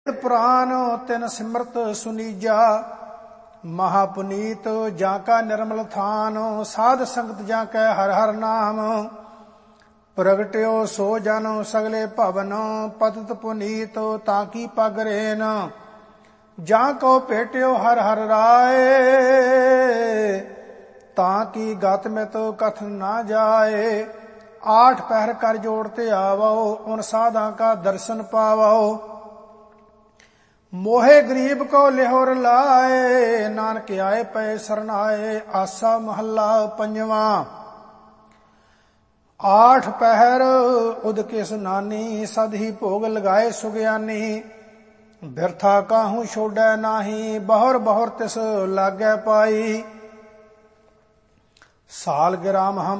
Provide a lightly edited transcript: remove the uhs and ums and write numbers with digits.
पुराण तिन सिमरत सुनीजा, महापुनीत जाका निर्मल थान। साध संगत जाकै हर हर नाम, प्रगट्यो सो जन सगले भवन। पतित पुनीत ताकी पगरेन, जाको भेट्यो हर हर राय। ताकी गत मित कथन ना जाए, 8 पहर कर जोड़ते आवो। उन साधा का दर्शन पावो, मोहे गरीब को लिहोर लाए। नानक आए पै सरनाए, आसा महला पंजवा। 8 पहर उदके सुनानी, सद ही भोग लगाए सुग्यानी। बिरथा काहू छोड़ै नाही, बहुर बहुर तिस लागै पाई। साल गिराम हम